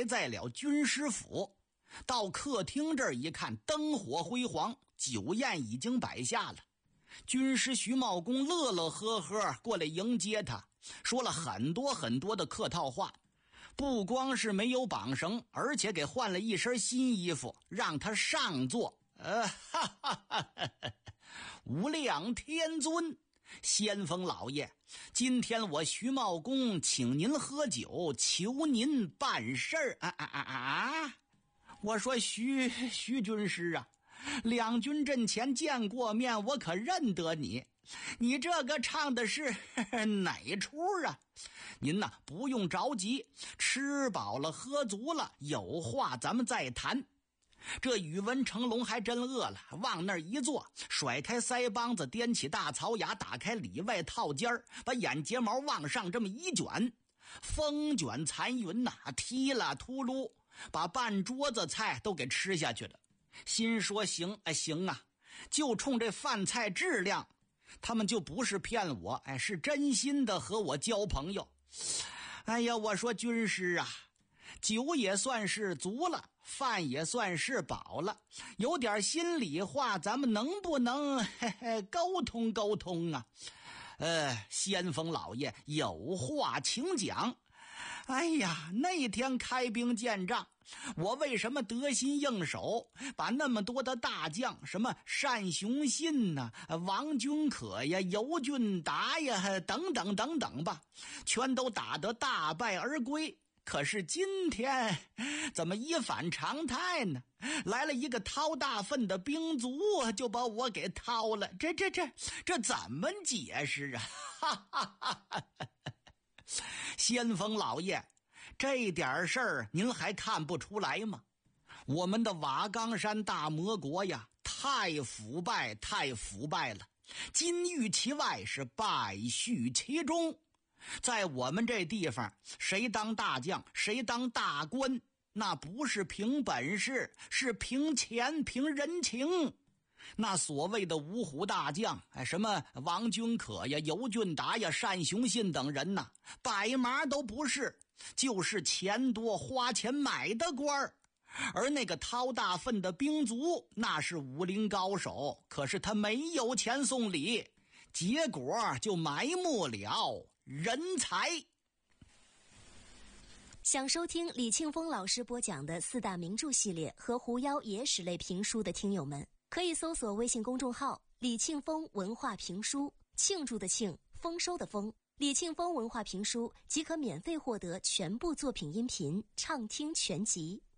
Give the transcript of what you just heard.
来在了军师府。到客厅这儿一看，灯火辉煌，酒宴已经摆下了。军师徐茂公乐乐呵呵过来迎接他，说了很多很多的客套话，不光是没有绑绳，而且给换了一身新衣服，让他上座。无量天尊，先锋老爷，今天我徐茂公请您喝酒，求您办事儿。我说徐军师啊，两军阵前见过面，我可认得你。你这个唱的是哪出啊？您呐，不用着急，吃饱了喝足了，有话咱们再谈。这宇文成龙还真饿了，往那儿一坐，甩开腮帮子，掂起大槽牙，打开里外套间儿，把眼睫毛往上这么一卷，风卷残云呐，踢啦秃噜，把半桌子菜都给吃下去了。心说行啊，就冲这饭菜质量，他们就不是骗我，是真心的和我交朋友。哎呀，我说军师啊，酒也算是足了，饭也算是饱了，有点心里话，咱们能不能沟通沟通啊？先锋老爷有话请讲。哎呀，那天开兵见仗，我为什么得心应手，把那么多的大将，什么单雄信呐、王君可呀、尤俊达呀，等等等等吧，全都打得大败而归。可是今天怎么一反常态呢？来了一个掏大粪的兵卒，就把我给掏了，这怎么解释啊？哈哈哈哈！先锋老爷，这点事儿您还看不出来吗？我们的瓦岗山大魔国呀，太腐败了，金玉其外，是败絮其中。在我们这地方，谁当大将，谁当大官，那不是凭本事，是凭钱，凭人情。那所谓的五虎大将，什么王君可呀、尤俊达呀、单雄信等人呐，百麻都不是，就是钱多花钱买的官儿。而那个掏大粪的兵卒，那是武林高手，可是他没有钱送礼，结果就埋没了人才。 想收听李庆峰老师播讲的四大名著系列和狐妖野史类评书的听友们，可以搜索微信公众号李庆峰文化评书，庆祝的庆，丰收的丰，李庆峰文化评书即可免费获得全部作品音频畅听全集。